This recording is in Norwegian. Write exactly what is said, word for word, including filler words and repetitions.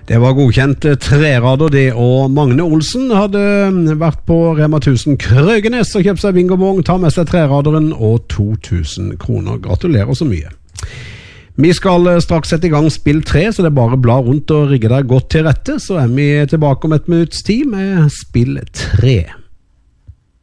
Det var godkjent trerader det, og Magne Olsen hadde vært på Rema tusen Krøgenes og kjøpt seg bingobong, ta med seg treraderen og to tusen kroner. Gratulerer så mye. Vi skal straks sette i gang spill tre, så det er bare bla rundt og rigge deg godt til rette, så er vi tilbake om et minutts tid med spill tre.